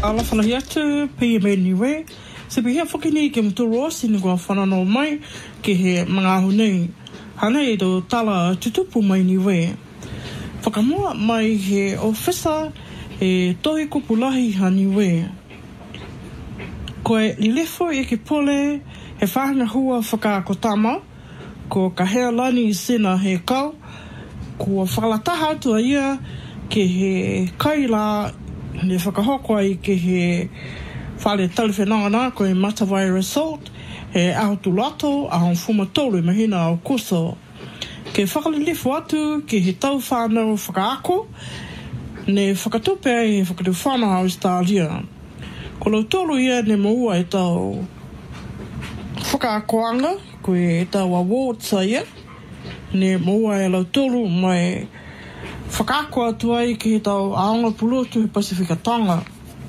ala whalahi atu, pia me niwe. Se pihia whakini ke mtoro osi ni kua whanano mai ke he mga hunei. Hana e do tala tutupu mai niwe. Whakamua mai he ofisa e tohi kupulahi ha niwe. Koe lilefo e ke pole he whahanga hua whakakotama ko ka hea lani sina he kau kua whakalataha atua ia ke he kaila ne whakahoko ai ke he whale taliwhenanga ko e Matawai Resort he ahutu lato a hon fumatolu mahina o kuso. Ke whakalilifo atu ke he tau whanau whakaako ne whakatupe ai he whakatu whanau Australia. Ko lau tolu ia ne maua e tau whakaakoanga ko e tau awards ia ne maua e lau tolu mai whakaako atu ai ki he tau aonga pulotu he Pasifika Tonga.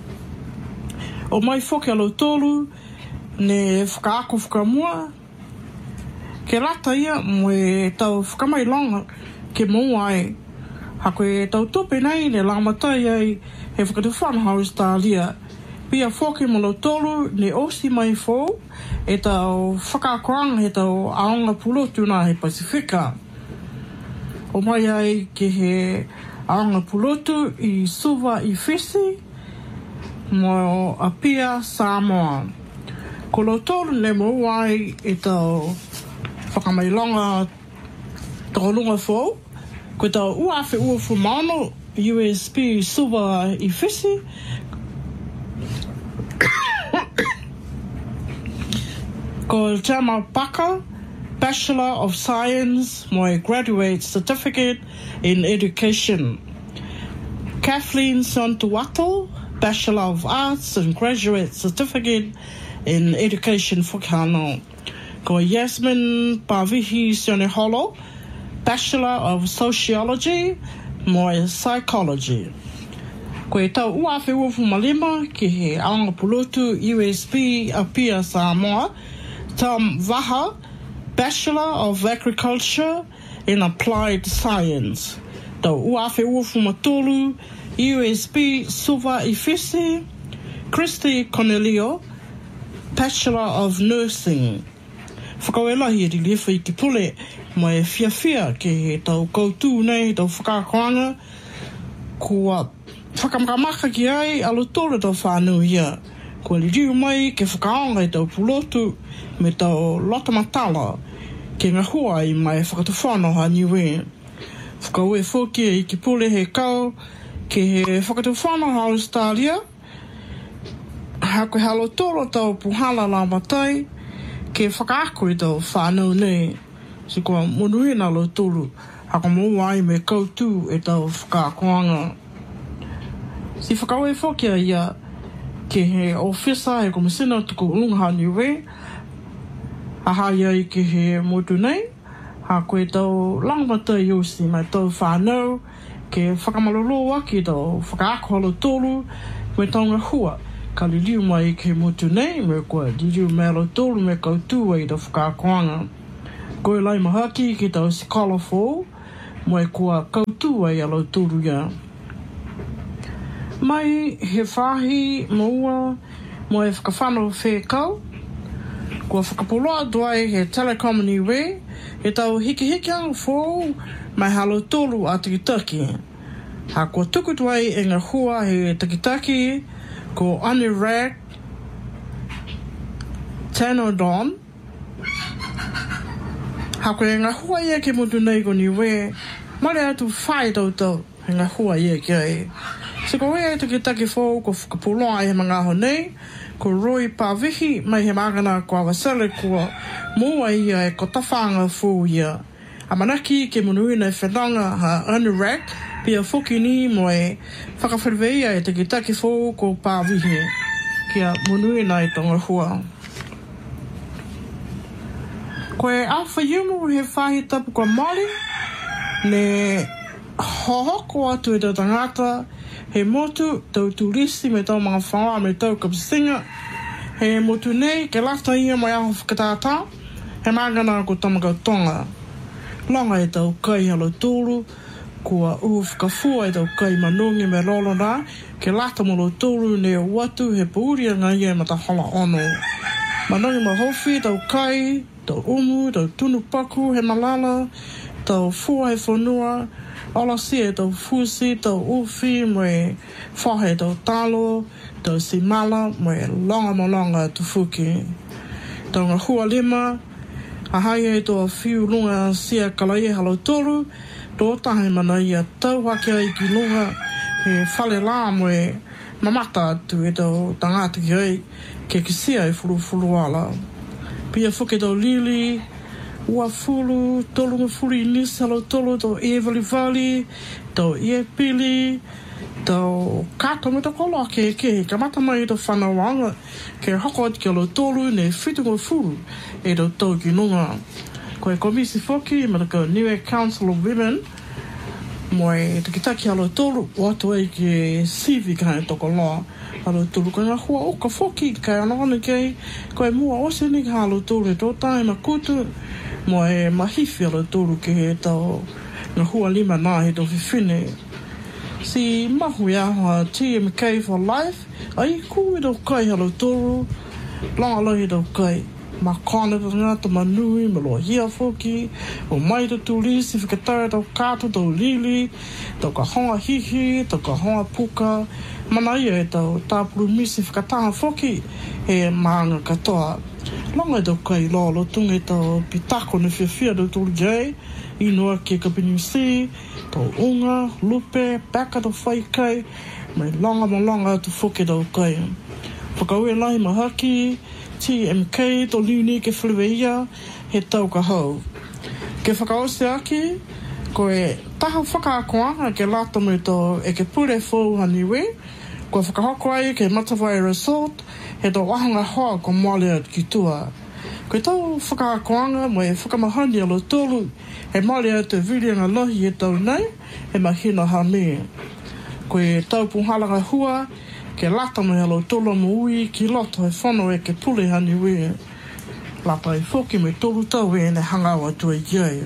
O mai whoke alo tolu, ne whakaako whakamua, ke rata ia mo e tau whakamailonga ke maua ai. Hako e tau tope nei ne lamatai ai he whakatu whanau Australia. Pia whoke mo alo tolu ne osi mai fōu e tau whakaakoanga he tau aonga pulotu na he Pasifika. O mai ai ke he aonga pulotu I Suva I Fisi mo Apia Samoa. Ko lo tolu ne mo ai e tau whakamailonga takolunga fōu. Ko tau uawhi uafu mano USP Suva I Fisi. Ko Jama Paka Bachelor of Science, my graduate certificate in education. Kathleen Santuato, Bachelor of Arts and graduate certificate in education for Kano. Ko Yasmin Pavihi Soneholo, Bachelor of Sociology, my psychology. Ko e tau uawhi uafu malima ki he aonga pulotu USB Apia Samoa, Tom Vaha, Bachelor of Agriculture in Applied Science. Tau uawhi uafu matolu, USB Suva I Fisi, Christy Cornelio, Bachelor of Nursing. Whakawelahi e riliwha I ki pule, mai whiawhia ke he tau koutu nei, tau whakakoanga, kua whakamkamaka ki ai alo tōre tau whānau ia. Kua liriu mai ke whakaonga I tau pulotu me tau lota matala ke ngā hua I mai whakatu whanau ha niwe. Whakaue whoki I ki pule he kau ke he whakatu whanau ha Australia. Hako he alo tōro tau puhala la matai ke whakaako I tau whanau nei. Si kua monuina alo tōru hako mo ai me koutu e tau whakaakoanga. Si whakaue whoki ia ke he ofisa e komisina tuku ulunga niwe. Aha ia ke he motu nei. Ha koe tau langmata I usi mai tau whanau ke whakamalolo aki tau whakaako halo tolu me taunga hua. Ka liliu mai ke motu nei me koe liliu me alo tolu me koutu ai tau whakaakoanga. Koe lai mahaki ke tau sikola fōu mo e kua koutu ai alo tolu ia. Mai he whahi maua mo e whakawhanau whekau. Kua whakapoloa duai he telecom niwe, he tau hiki anga fōu mai halo tolu a Takitaki. Ha kua tuku duai e ngā hua he Takitaki ko Anirag Tanodon. Ha koe ngā hua ia ke mutu nei ko niwe, mare atu whai tau he ngā hua ia ke ai. Se ko ea Takitaki fōu ko whakapoloa he mga honei, ko Roy Pavihi mai he magana ko awasele kua mua ia e ko tawhanga fōu ia. A manaki ke munuina e whenanga ha Anirag pia whoki ni mo e whakawhiriweia e Takitaki fōu ko Pavihi kia munuina e tonga hua. Ko e awha yumu he whahi tapu kwa Māori ne hohoko atu e tau tangata he motu tau turisi me tau mga whaoa me tau kapsinga. He motu nei ke lata ia mai aho whakatātā he magana ko Tamakau Tonga. Longa e tau kai halo tūru Kua uwhikafua e tau kai manungi me lolo nā, ke lata mo lo tolu ne watu he pauria ngai e mata hala ono. Manungi ma hofi tau kai, tau umu, tau tunu paku he malala, tau fua he whanua, ala si e tau fusi, tau uwhi me whahe tau talo, tau simala me longa mo longa tu fuki. Tau ngā hua lima, ahai e toa whiu lunga sia kalai halo tolu, tō tahe mana ia tau hake ai ki lunga he whale lā moe mamata atu e tau tangata ki ai ke kisia e fulu ala. Pia whuke tau lili, ua fulu, tolunga fulu i nisi halo tolu, tau e vali, tau e pili, tau kato me ta kola ke ka mata mai tau whanawanga ke hoko ati ke halo tolu ne whitunga fulu e tau ki lunga. Ko e komisi whoki, ma taka Niue Council of Women, moe te kitaki halo tolu, watu ai ke sivi ka e toko loa. Halo tolu, ko ngā hua oka whoki, kai anahana kei, ko e mua ose ni ka halo tolu e tō tae ma kutu, moe mahifi halo tolu ke he tau ngā hua lima nā he tō whiwhine. Si mahu e aha TMK for Life, ai ku e tō kai halo tolu, langa he tō kai. Ma kone ta ngata manui, ma loa hia whoki, o mai ta tūlisi, whakatara tau kātu, tau lili, tau ka honga hihi, tau ka honga puka, mana ia e tau tāpuru misi whakataha whoki, he maanga katoa. Langa e tau kai lolo, tunga e tau pitako ne whiawhia tau tūli jai, inua ke kapinisi, tau unga, lupe, paka tau whaikai, mai longa ma longa tu whoki tau kai. Whakaue lahi mahaki, TMK to liuni ke whileweia he tau ka hau. Ke whakaose aki, ko e taha whakaakoanga ke lata me to e ke pure fōu haniwe, ko whakahoko ai ke Matawai Resort, he tō wahanga hoa ko Mālea ki tua. Ko e tau whakaakoanga mo e whakamahani alo tolu, he Mālea te virianga lohi e tau nei, he mahina hame. Ko e tau puhalanga hua, ke lata me alo tolo mo ui ki loto e whano e ke pule hani wea. Lata e whoki me tolu tau e ne hangawa tu e iei.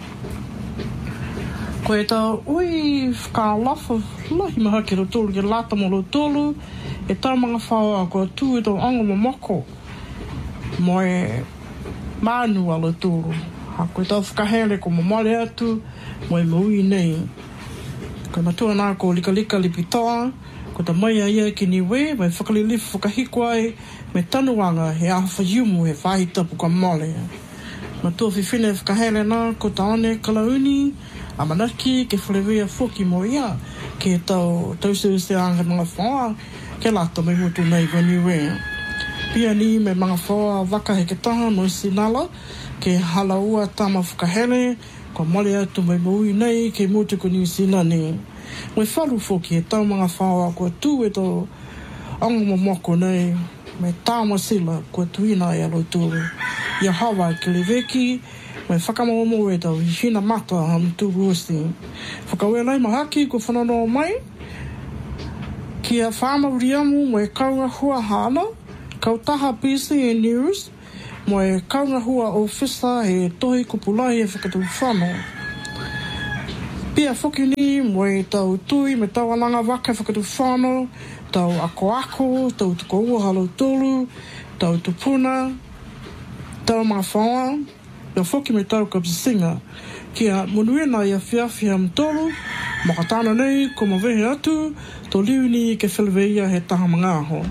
Ko e tau ui whakalafa lahi maha ke lo tolu ke lata mo lo tolu e tau mga whaoa ko tu e tau anga mo moko mo e manu alo tolu. Ha ko e tau whakahele ko mo male atu mo e mo ui nei. Ko e matua nā ko lika lipitoa, ko ta mai ia ki Niue, mai whakalilifu whakahiko ai, me tanuanga he awha yumu he whahitapu ka mole. Ma tua whiwhine whakahele nā, ko ta one kalauni, a manaki ke whalewea whoki mo ia, ke tau se anga mga whaa, ke lata me hutu nei wa Niue. Pia ni me mga whaa waka he ke taha mo sinala, ke halaua tama whakahele, ko mole atu mai moui nei, ke mutu ko ni sinani. Moi whalu whoki e tau mga whaoa kua tū e tō anga mo moko nei, me tāma sila kua tuina e alo tūru. Ia hawa ke le veki, me whakamaomo e tau hina mata ham tūru osi. Whakaue nei mahaki kua whananoa mai, kia whāma uriamu mo e kaunga hua hana, kautaha PCN News, mo e kaunga hua ofisa e tohi kupulai e whakatu whano. Pia whoki ni mo e tau tui me tau alanga waka whakatu whano, tau ako, tau tuko ua halo tolu, tau tupuna, tau mga whaoa, ia whoki me tau kapsisinga. Kia monuena ia whiawhia mtolu, makatana nei ko mawehe atu, tō liuni ke wheleweia he taha mga aho.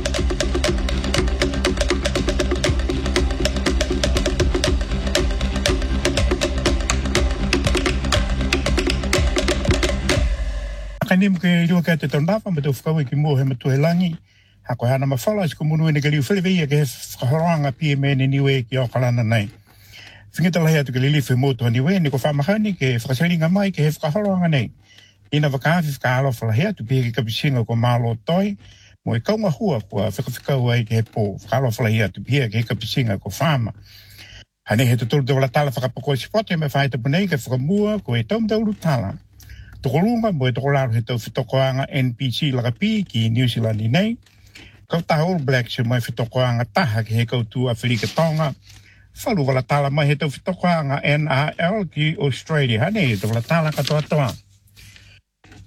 Kanim ke rua ka te tondafa me te whakawe ki mua he matu he langi. Ha koe hana mawhala si ko munu e ne ke liu whileweia ke he whakahoronga PMN e Niue ki Aukalana nei. Whingita lahi atu ke liliwhi motu a Niue, ne ko whamahani ke whakasaringa mai ke he whakahoronga nei. Ina whakaafi whakaalofa lahi atu pe ke kapisinga ko Mālo Toi, mo e kaunga hua kua whakawhikau ai ke he pō whakaalofa lahi atu pe ke he kapisinga ko whama. Hane he tuturu te wala tala whakapako si pote me whaita punei ke whakamua ko e taumtauru tala. Tokolunga mo e tokolaru he tau whitokoanga NPC lakapi ki New Zealand nei. Kautaha All Blacks mo e whitokoanga taha ki he kautu Awhirika Tonga. Whalu wala tala mai he tau whitokoanga NRL ki Australia. Hane he tau wala tala katoa toa.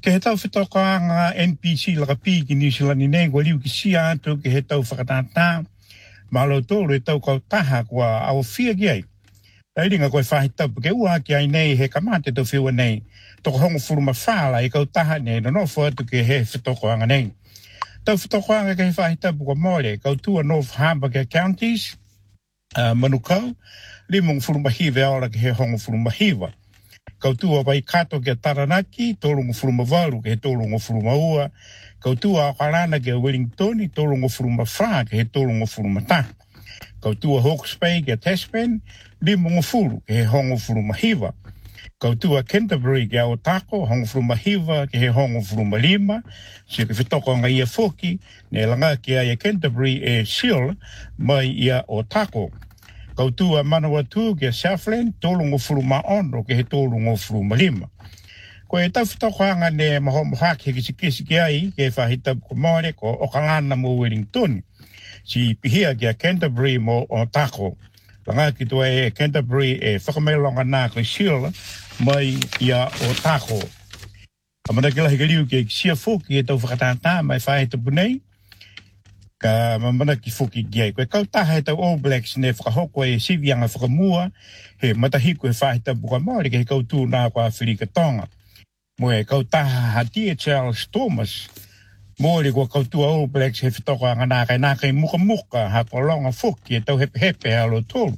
Ke he tau whetokoanga NPC laka pi ki New Zealand ni nengo liu ki sia atu ke he tau whakatata. Malo tōru e tau kau taha kua au fia ki ai. Ringa koe whahi tapu ke ua ki ai nei he kamate tau whiua nei. Toko hongo furuma whala e kau taha nei no nofo atu ke he whetokoanga nei. Tau whetokoanga ke he whahi tapu kua mole kau tua North Harbour Counties. Manukau. Limong furuma hiwa aora ke he hongo furuma hiwa. Kau tua wai kato ke Taranaki, tōrungo furuma waru ke he tōrungo furuma ua. Kau tua Akarana ke Wellington, tōrungo furuma wha ke he tōrungo furuma ta. Kau tua Hawke's Bay ke Tasman, limongo furu ke he hongo furuma hiwa. Kau tua Canterbury ke Aotako, hongo furuma hiwa ke he hongo furuma lima. Si ke whitoko nga ia foki, ne langa ki ai Canterbury e Seal mai ia Aotako. Kau tua Manawatu ke Southland, tōrungo furuma ono ke he tōrungo furuma lima. Ko e tau whitokoanga ne mahomohaki he kisi ki ai ke whahita ko maore ko Okalana mo Wellington. Si pihia ki a Canterbury mo Otago. Langa ki tua e Canterbury e whakamelonga nā ko Seal mai ia Otago. Amana ki lahi kariu ke sia foki e tau whakatata mai whahita punei. Ka mamana ki foki ki ai. Koe kautaha e tau All Blacks ne whakahoko e sivianga whakamua he matahiko e whahita buka maore ke he kautu nā kwa Whirika Tonga. Mo e kautaha hatia Charles Thomas. Mōre kua kautua All Blacks he whitoko anga nā kai muka muka hako longa foki e tau hepe hepe alo tōru.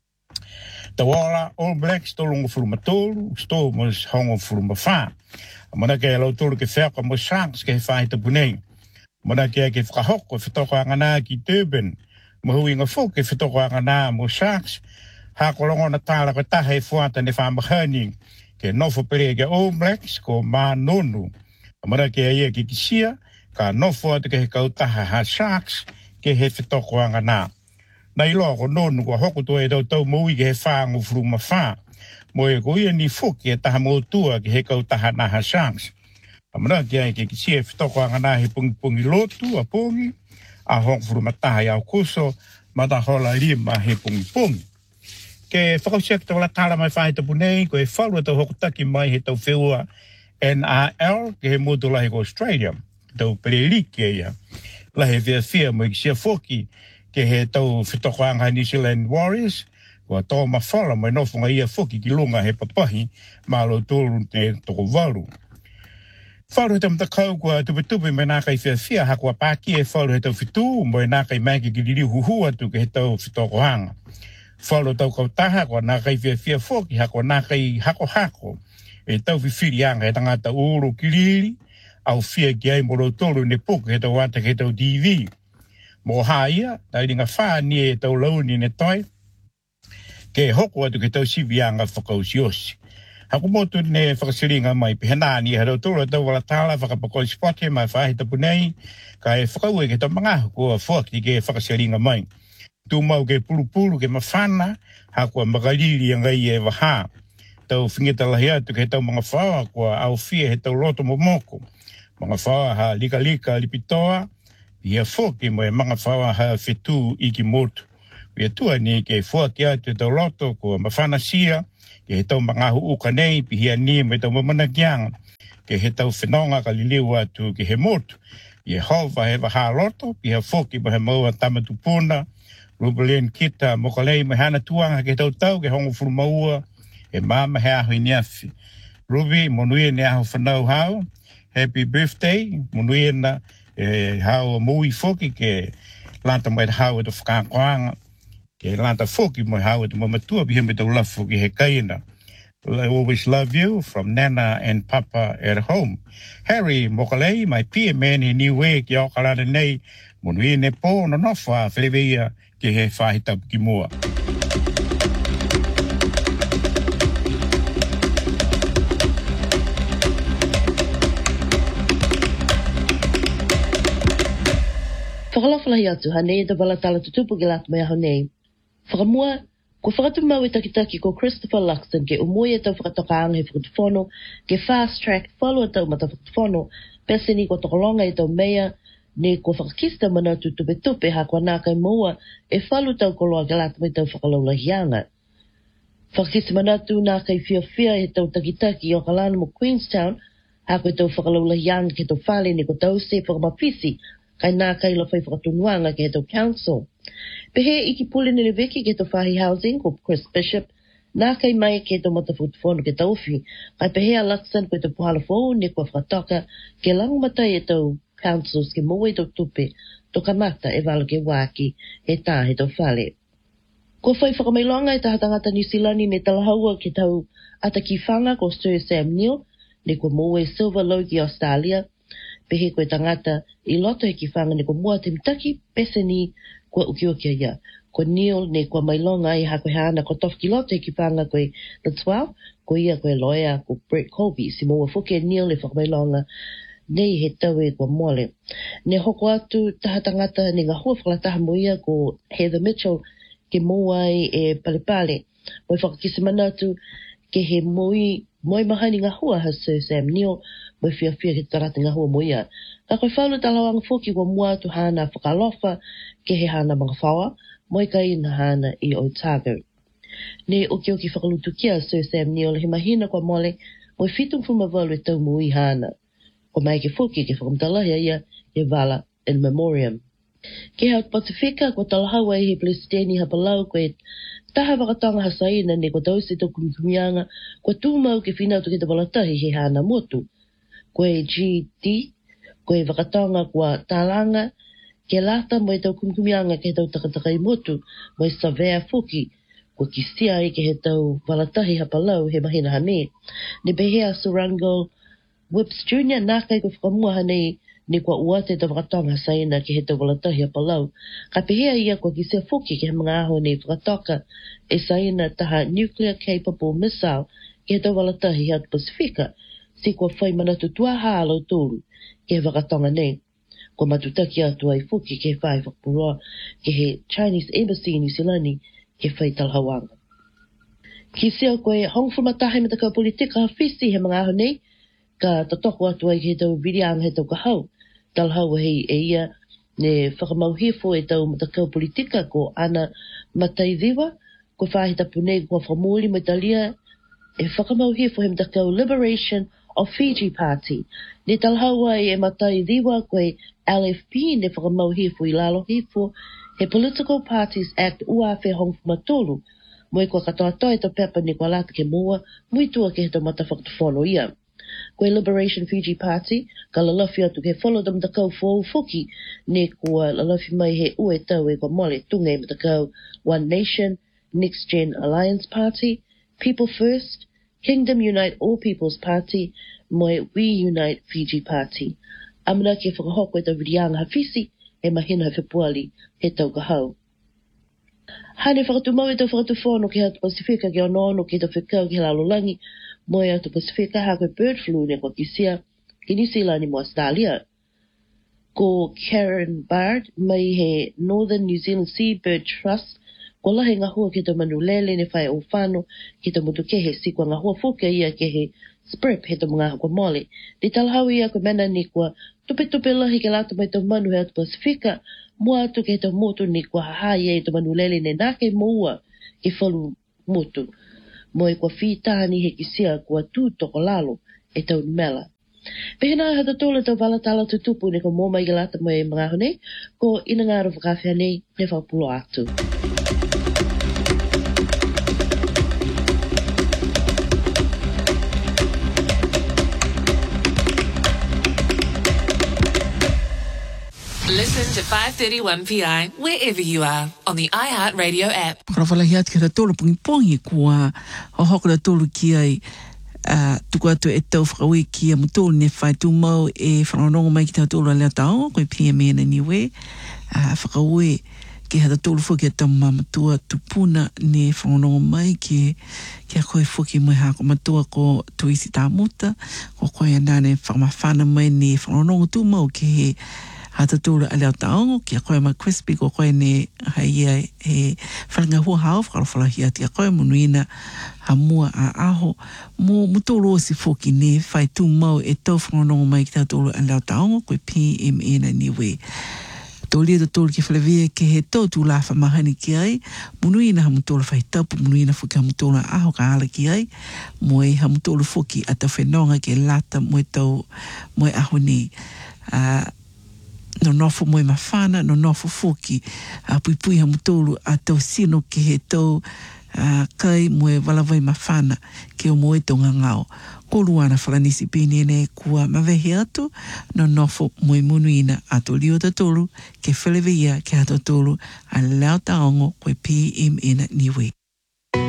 Tawala All Blacks tōlungo furuma tōru, Thomas hongo furuma whā. Mana ke alo tōru ke whaka mo Sharks ke he whahita punei. Mana ke whakahoko e whitoko anga nā ki Durban. Mahui inga foki e whitoko anga nā mo Sharks. Hako longa na tāla ko taha e whuata ne whamahani. Ke nofo pere ke All Blacks ko mā nonu. Mana ke ia ki kisia, ka nofo atu ke he kautaha ha Sharks ke he whitoko anga nā. Nei loa ko nonu ko hoko to e tau maui ke he whaangu furuma wha. Mo e ko ia ni foki e taha mōtua ke he kautaha nā ha Sharks. Mana ke ia ki kisia e whitoko anga nā he pungi lotu a pongi, a hongo furuma taha iau kuso, mata hola lima he pungi. Ke whakausiak tau la tāla mai whahita punei, ko e whalu e tau hokotaki mai he tau whiua NRL, ke he motu lahi ko Australia, tau perelike ia. Lahi whia mo i kisia foki, ke he tau whitokoanga New Zealand Warriors, ko a tō mawhala mo e nofonga ia foki ki lunga he papahi, malo tōru te toko waru. Whalu he tau mtakau kua tupe me nā kai whia hako a pāki e whalu he tau whitu, mo e nā kai maiki ki riri huhu atu ke he tau whitokoanga. Whalu tau kautaha kua nā kai whia foki hako nā kai hako. E tau whiwhiri anga he tangata uro kiriri, au whia ki ai moro tolu ne puku he tau wata ke tau TV. Mo haia, tai ringa whaani e tau launi ne toi, ke hoko atu ke tau sivi anga whakausiosi. Hako motu ne whakasiringa mai pihanani he tau tolu tau wala tala whakapakoi spote mai whahita punei, ka e whakaue ke tau mangahu kua whaki ke whakasiringa mai. Tu mau ke pulu ke mawhana, hako a magaliri ngai e waha. Tau whingeta lahi atu ke tau mga whaua kua au whia he tau loto momoko. Mga whaua ha lika lipitoa, ia whoki mo e mga whaua ha whetu iki motu. Ia tua ni ke whua ki atu tau loto kua mawhana sia, ke he tau mga hu uka nei, pihia ni mo e tau mamana kianga, ke he tau whenonga ka liliu atu ke he motu. Ia hova he waha loto, pihia whoki mo he maua tamatu puna, Ruben kita mokalei me hana tuanga ke tau ke hongo furumaua e mama he aho iniafi. Ruby monui ne aho whanau hao. Happy birthday. Monui na hao mui foki ke lanta mai hao e to whakakoanga. Ke lanta foki mo hao e to mamatua bihe me tau lafu ke he kaina. I always love you from Nana and Papa at home. Harry mokalei my pia man he niwe ki okalana nei. Monui ne po no nofa whelewea ke he whahita ki mua. Whakalawhalahi atu hane da wala tala tutupu ke latu mai aho nei. Whakamua, ko whakatu mau e takitaki ko Christopher Luxon ke umui e tau whakatokaanga he whakatufono ke fast track whalu e tau mata whakatufono peseni ko tokolonga e tau mea ne ko whakakista mana tupe ha kua nā kai moa e whalu tau koloa ke lata mai tau whakalaulahianga. Whakakista mana tu nā kai whiawhia e tau takitaki o kalana mo Queenstown koe tau whakalaula yang ke tau whale ni ko tau se whakamapisi, kai nā kai la whai whakatunuanga ke tau council. Pehe iki pule ni le veki ke tau whahi housing ko Chris Bishop, nā kai mai ke tau matafutufono ke tau whi, kai pehe a laksan koe tau puhala fōu ni ko whakatoka ke langu matai e tau councils ke moe tau tupe, to kamata e walo ke waki e tā he tau whale. Ko whai whakamailonga e tahatangata New Zealandi me talahaua ke tau ata ki whanga ko Sir Sam Neill, ne ko moe Silver Low ki Australia, pehe koe tangata i loto e ki whanga ne ko mua te mitaki pese ni ko ukiokia ia. Ko Neill ne ko mailonga i hako hana ko tof ki loto e ki whanga koe the 12, ko ia koe loea ko Brett Colby, si moa whuke Neill e whakamailonga nei he tau e ko mole. Ne hoko atu tahatangata ne ngā hua whakalataha moia ko Heather Mitchell, ke moai e palepale. Moi whakakisi manatu ke he moi mahani ngā hua ha Sir Sam Neill, moi whia ke tarata ngā hua moia. Ka koe whaulu talawanga whoki wa mua tu hana whakalofa ke he hana mga whawa, moi ka ina hana i Otago. Ne oki whakalutu kia Sir Sam Neill he mahina kwa mole, moi whitung whumavalu e tau mui hana. Ko mai ke whoki ke whakamtalahia ia e wala in memoriam. Ke hau Pasifika ko talahawa i he Palestini hapalau koe taha wakatonga hasaina ne ko tausi tau kumianga ko tūmau ke whinautu ke te walatahi he hana motu. Koe GD, koe wakatonga kua tālanga ke lata mo e tau kumianga ke tau takatakai motu mo e savea fuki ko kisia i ke he tau walatahi hapalau he mahina hane. Ne behea Surango Whips Jr. nākai ko whakamua hanei ni kua uate te whakatonga saina ki he te walatahi a palau. Ka pehea ia kua ki se whuki ki he mga aho ni whakatoka e saina taha nuclear capable missile ki he te walatahi a Pasifika, si kua whai manatu tua hālo tūru ki he whakatonga nei. Kua matutaki atu ai whuki ki he whai whakapuroa ki he Chinese Embassy in New Zealand ki he whai talhawanga. Ki seo koe hongwhumatahe me te kau politika hawhisi he mga aho nei, ka tatoko atu ai ki he tau virianga he tau kahau. Talhau hei e ia ne whakamauhifo e tau matakau politika ko ana mataidiwa, ko whahita punei kua whamuli mo Italia e whakamauhifo he matakau Liberation of Fiji Party. Ne talhau ai e mataidiwa koe LFP ne whakamauhifo i lalo hifo he Political Parties Act ua whe hongfumatolu, mo e kua katoa toi to pepa ni kua lata ke mua, muitua ke he tau matawhakatufono ia. Koe Liberation Fiji Party, ka lalafi atu ke wholo da matakau fōu whuki, ne kua lalafi mai he ue tau e kua mole tunga e matakau One Nation, Next Gen Alliance Party, People First, Kingdom Unite All People's Party, moe We Unite Fiji Party. Amana ke whakahoko e tau virianga hawhisi, e mahina hawhipuali he tau kahau. Hane whakatumau e tau whakatufono ke hatu Pasifika ke onono ke tau whikau ke lalolangi, moe atu Pasifika ha koe bird flu ne kua kisia ki New Zealand mo Australia. Ko Karen Bard mai he Northern New Zealand Seabird Trust, ko lahe ngā hua ke tau manulele ne whai o whano ke tau mutukehe si kua ngā hua whuka ia ke he SPRIP he tau mga kua mole. Te talhau ia ko mena ni kua tupe lahi ke lata mai tau manu he atu Pasifika, mua atu ke tau motu ni kua hahai e tau manulele ne nake moua ke whalu motu. Moe kua whitani he kisia kua tūtoko lalo e tau mela. Pehina hata tōle tau walatala tutupu ne ko mō mai ke lata mai mga hone, ko ina ngāro whakawhia nei ne whapulo atu. Listen to 531 PI wherever you are on the iHeartRadio app. Karawalahi atu kera tolu pungi kua hohokura tolu ki ai tuku atu e tau whakaui ki a mutolu ne whai tūmau e whanonongo mai ki tau tolu a lea tau, koe PMA na niwe, whakaui ke hata tolu whuki a tau mamatua tupuna ne whanonongo mai ki a koe whuki mai hako matua ko tuisi tā muta, ko koe anane whakamawhana mai ne whanonongo tūmau ki he hata tūra a leo taongo, ki a koe ma crispy ko koe ne haia he whalinga hua hao, whakarowhalahi ati a koe munuina ha mua a aho, mo mutoro o si whoki ne whai tū mau e tau whanonongo mai ki tau tūra a leo taongo, koe PMA na niwe. Tōlia to tōlu ki whalewea ke he tō tū la whamahani ki ai, munuina hamutola whaitapu, munuina whuki hamutola aho ka ala ki ai, moe hamutola whuki a tau whenonga ke lata moe tau, moe aho ni. No nofo moe mawhana, no nofo whuki, pui pui hamutolu a tau sino ke he tau, kai moe walawai mawhana ke o moe tonga ngao. Ko luana whalanisi pēnene kua mawehe atu, no nofo moe munuina ato lio tatolu, ke whalewea ke ato tolu, a leo taongo koe PMN niwe.